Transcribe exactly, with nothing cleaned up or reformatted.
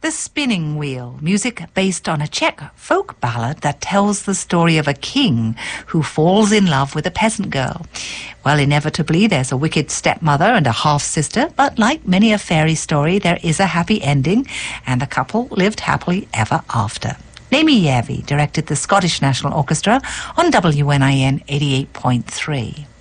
The Spinning Wheel, music based on a Czech folk ballad that tells the story of a king who falls in love with a peasant girl. Well, inevitably, there's a wicked stepmother and a half-sister, but like many a fairy story, there is a happy ending, and the couple lived happily ever after. Naomi Järvi directed the Scottish National Orchestra on W N I N eighty-eight point three.